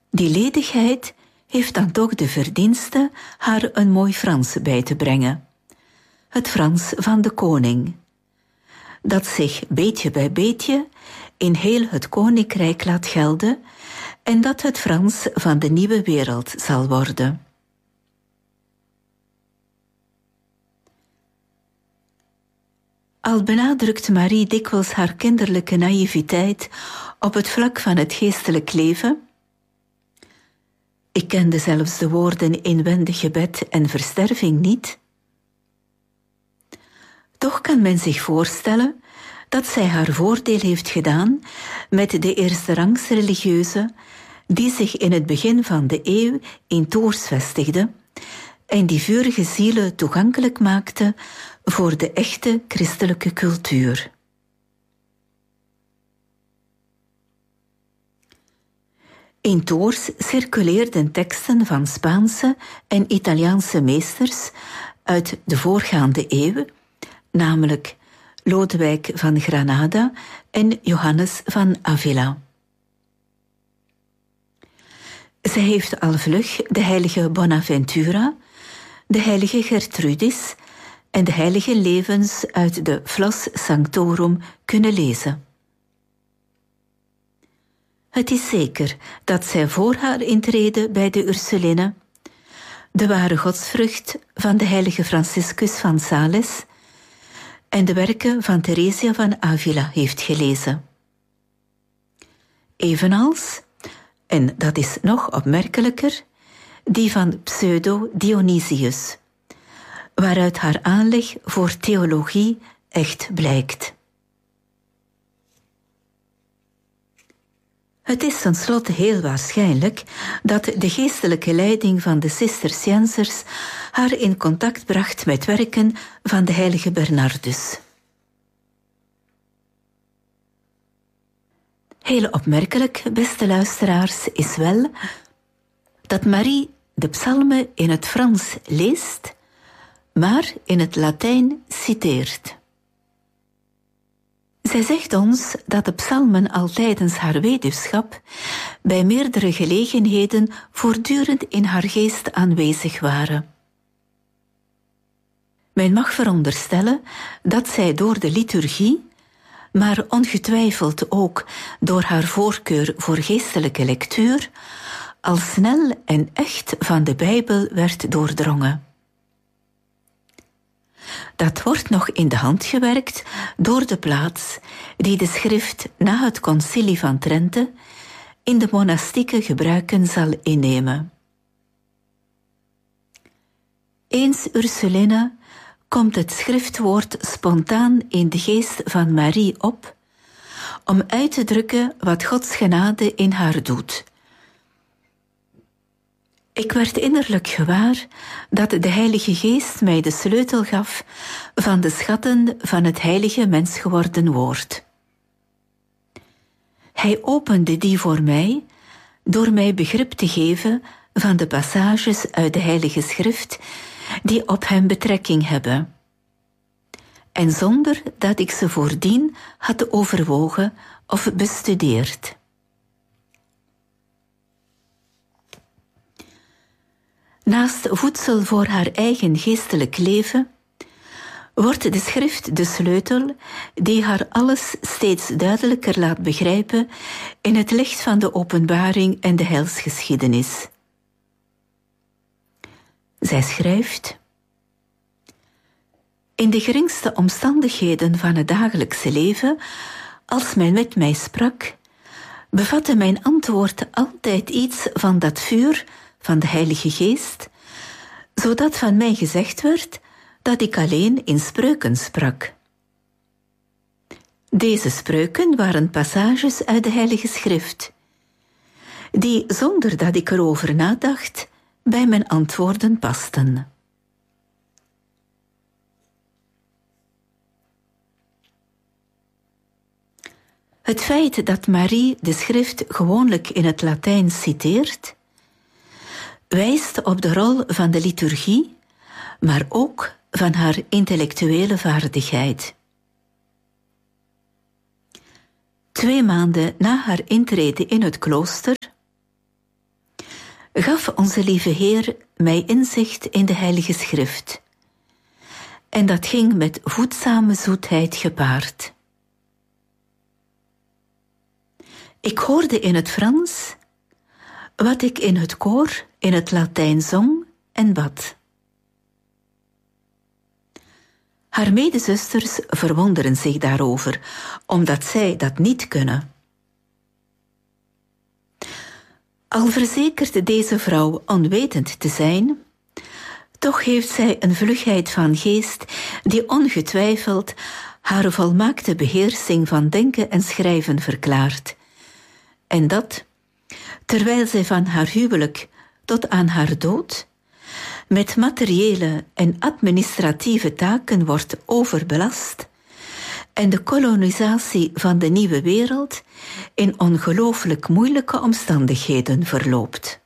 Die ledigheid heeft dan toch de verdienste haar een mooi Frans bij te brengen. Het Frans van de koning, dat zich beetje bij beetje in heel het koninkrijk laat gelden en dat het Frans van de nieuwe wereld zal worden. Al benadrukt Marie dikwijls haar kinderlijke naïviteit op het vlak van het geestelijk leven. Ik kende zelfs de woorden inwendig gebed en versterving niet. Toch kan men zich voorstellen dat zij haar voordeel heeft gedaan met de eerste rangs religieuzen die zich in het begin van de eeuw in Tours vestigden en die vurige zielen toegankelijk maakten voor de echte christelijke cultuur. In Tours circuleerden teksten van Spaanse en Italiaanse meesters uit de voorgaande eeuw, namelijk Lodewijk van Granada en Johannes van Avila. Zij heeft al vlug de heilige Bonaventura, de heilige Gertrudis en de heilige levens uit de Flos Sanctorum kunnen lezen. Het is zeker dat zij voor haar intrede bij de Ursuline de ware godsvrucht van de heilige Franciscus van Sales en de werken van Theresia van Avila heeft gelezen. Evenals, en dat is nog opmerkelijker, die van Pseudo-Dionysius, waaruit haar aanleg voor theologie echt blijkt. Het is tenslotte heel waarschijnlijk dat de geestelijke leiding van de Cisterciënsers haar in contact bracht met werken van de heilige Bernardus. Heel opmerkelijk, beste luisteraars, is wel dat Marie de psalmen in het Frans leest, maar in het Latijn citeert. Zij zegt ons dat de psalmen al tijdens haar weduwschap bij meerdere gelegenheden voortdurend in haar geest aanwezig waren. Men mag veronderstellen dat zij door de liturgie, maar ongetwijfeld ook door haar voorkeur voor geestelijke lectuur, al snel en echt van de Bijbel werd doordrongen. Dat wordt nog in de hand gewerkt door de plaats die de schrift na het concilie van Trente in de monastieke gebruiken zal innemen. Eens Ursuline komt het schriftwoord spontaan in de geest van Marie op, om uit te drukken wat Gods genade in haar doet. Ik werd innerlijk gewaar dat de Heilige Geest mij de sleutel gaf van de schatten van het heilige mens geworden woord. Hij opende die voor mij door mij begrip te geven van de passages uit de Heilige Schrift die op hem betrekking hebben, en zonder dat ik ze voordien had overwogen of bestudeerd. Naast voedsel voor haar eigen geestelijk leven wordt de schrift de sleutel die haar alles steeds duidelijker laat begrijpen in het licht van de openbaring en de heilsgeschiedenis. Zij schrijft: in de geringste omstandigheden van het dagelijkse leven, als men met mij sprak, bevatte mijn antwoord altijd iets van dat vuur van de Heilige Geest, zodat van mij gezegd werd dat ik alleen in spreuken sprak. Deze spreuken waren passages uit de Heilige Schrift, die, zonder dat ik erover nadacht, bij mijn antwoorden pasten. Het feit dat Marie de schrift gewoonlijk in het Latijn citeert, wijst op de rol van de liturgie, maar ook van haar intellectuele vaardigheid. 2 maanden na haar intrede in het klooster gaf onze lieve Heer mij inzicht in de Heilige Schrift. En dat ging met voedzame zoetheid gepaard. Ik hoorde in het Frans wat ik in het koor in het Latijn zong en bad. Haar medezusters verwonderen zich daarover, omdat zij dat niet kunnen. Al verzekert deze vrouw onwetend te zijn, toch heeft zij een vlugheid van geest die ongetwijfeld haar volmaakte beheersing van denken en schrijven verklaart. En dat, terwijl zij van haar huwelijk tot aan haar dood met materiële en administratieve taken wordt overbelast en de kolonisatie van de nieuwe wereld in ongelooflijk moeilijke omstandigheden verloopt.